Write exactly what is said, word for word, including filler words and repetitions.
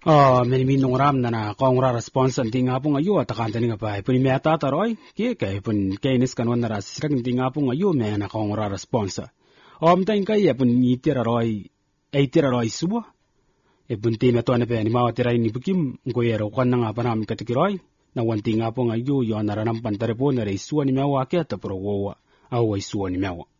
Oh, meni minung ram na na kong ra response ang tinga po ngayo at akanta nga pa. Ipun mi ata taroy, ki kay ipun kainis kanwan na rasisrak ng tinga po ngayo may na kong ra response. Om tayo kay ipun ni tira roy, ay tira roy subo. Ipun ti meto na pa ni mawa tira ni bukim, ngoyero kan na nga pa namin katikiroy. Na wanti nga po ngayo, yon naranam pantare po na reisuan ni mewa kaya tapuro wawa, away suwan ni mewa.